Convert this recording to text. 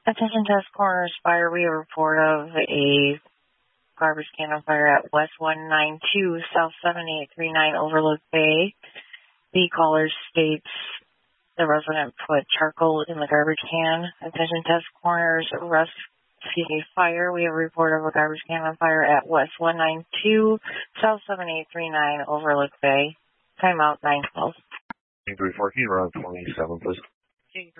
Attention Task Corners Fire. We have a report of a garbage can on fire at West 192 South 7839 Overlook Bay. The caller states the resident put charcoal in the garbage can. Attention Task Corners Fire. We have a report of a garbage can on fire at West 192 South 7839 Overlook Bay. Timeout 912. 3-4, can you run 27, please?